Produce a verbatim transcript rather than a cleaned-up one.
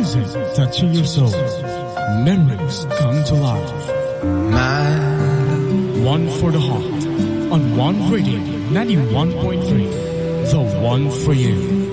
music touching your soul. Memories come to life. My One for the heart. On One Radio ninety-one point three. The one for you.